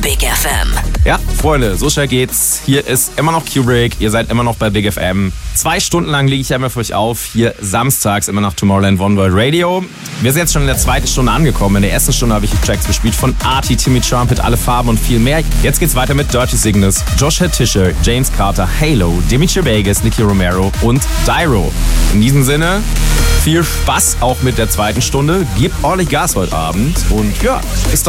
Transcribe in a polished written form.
Big FM. Ja, Freunde, so schnell geht's. Hier ist immer noch Q-Break. Ihr seid immer noch bei Big FM. 2 Stunden lang lege ich ja immer für euch auf. Hier samstags immer noch Tomorrowland One World Radio. Wir sind jetzt schon in der 2. Stunde angekommen. In der 1. Stunde habe ich die Tracks gespielt von Arty, Timmy Trumpet, Alle Farben und viel mehr. Jetzt geht's weiter mit Dirty Cygnus, Josh Tischer, James Carter, Halo, Dimitri Vegas, Nicky Romero und Dyro. In diesem Sinne, viel Spaß auch mit der 2. Stunde. Gebt ordentlich Gas heute Abend. Und ja, bis dann.